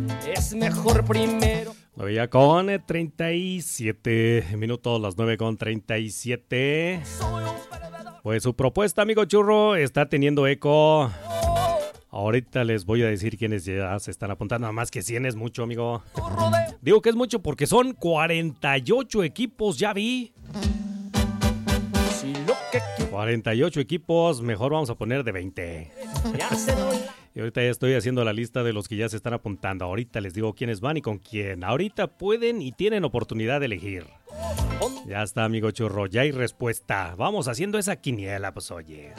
Es mejor primero. 9 ya con 37 minutos, las 9 con 37. Pues su propuesta, amigo Churro, está teniendo eco. Ahorita les voy a decir quiénes ya se están apuntando. Nada más que 100 es mucho, amigo. Digo que es mucho porque son 48 equipos, ya vi. 48 equipos, mejor vamos a poner de 20. Y ahorita ya estoy haciendo la lista de los que ya se están apuntando. Ahorita les digo quiénes van y con quién. Ahorita pueden y tienen oportunidad de elegir. Ya está, amigo Churro, ya hay respuesta. Vamos haciendo esa quiniela, pues oye.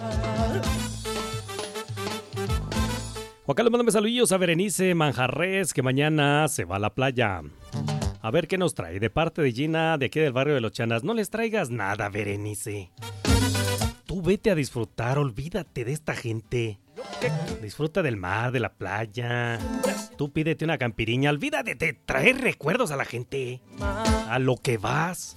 Juan Carlos, mándame saludillos a Berenice Manjarres, que mañana se va a la playa. A ver qué nos trae de parte de Gina, de aquí del barrio de Los Chanas. No les traigas nada, Berenice. Tú vete a disfrutar, olvídate de esta gente. Disfruta del mar, de la playa. Tú pídete una campiriña, olvídate de traer recuerdos a la gente. A lo que vas.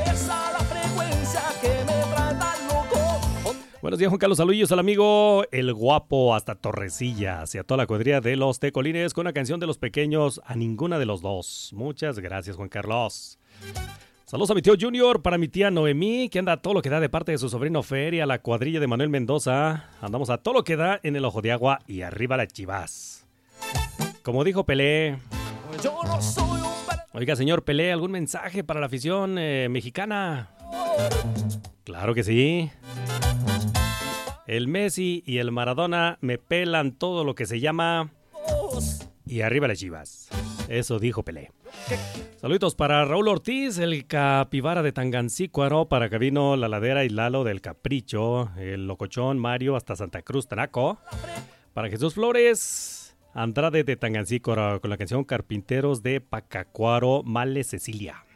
Buenos días, Juan Carlos. Saludos al amigo El Guapo hasta Torrecillas y a toda la cuadrilla de los Tecolines con una canción de Los Pequeños, a ninguna de los dos. Muchas gracias, Juan Carlos. Saludos a mi tío Junior, para mi tía Noemí, que anda a todo lo que da de parte de su sobrino Fer y a la cuadrilla de Manuel Mendoza. Andamos a todo lo que da en el Ojo de Agua y arriba las Chivas. Como dijo Pelé. Oiga, señor Pelé, ¿algún mensaje para la afición mexicana? Claro que sí. El Messi y el Maradona me pelan todo lo que se llama y arriba las Chivas. Eso dijo Pelé. Saluditos para Raúl Ortiz, el capibara de Tangancícuaro, para Gabino, La Ladera y Lalo del Capricho, el Locochón, Mario hasta Santa Cruz, Tanaco. Para Jesús Flores, Andrade de Tangancícuaro con la canción Carpinteros de Pacacuaro, Male Cecilia.